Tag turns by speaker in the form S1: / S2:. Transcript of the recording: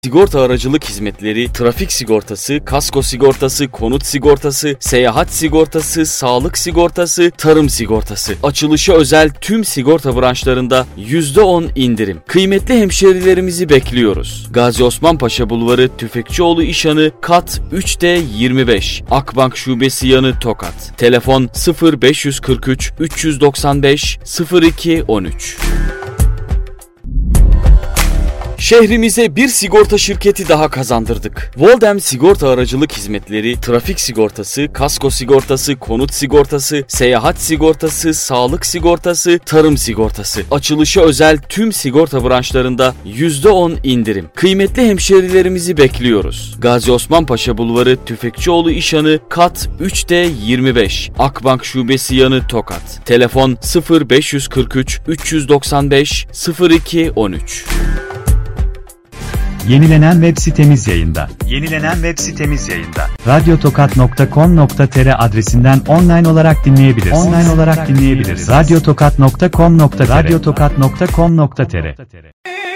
S1: Sigorta aracılık hizmetleri, trafik sigortası, kasko sigortası, konut sigortası, seyahat sigortası, sağlık sigortası, tarım sigortası. Açılışa özel tüm sigorta branşlarında %10 indirim. Kıymetli hemşerilerimizi bekliyoruz. Gazi Osman Paşa Bulvarı, Tüfekçioğlu İşhanı, kat 3D 25. Akbank Şubesi yanı Tokat. Telefon 0543 395 02 13. Şehrimize bir sigorta şirketi daha kazandırdık. Voldem Sigorta Aracılık Hizmetleri, trafik sigortası, kasko sigortası, konut sigortası, seyahat sigortası, sağlık sigortası, tarım sigortası. Açılışa özel tüm sigorta branşlarında %10 indirim. Kıymetli hemşerilerimizi bekliyoruz. Gazi Osman Paşa Bulvarı, Tüfekçioğlu İşhanı, kat 3D 25. Akbank Şubesi yanı Tokat. Telefon 0543 395 02 13.
S2: Yenilenen web sitemiz yayında. Radyotokat.com.tr adresinden online olarak dinleyebilirsiniz. Radyotokat.com.tr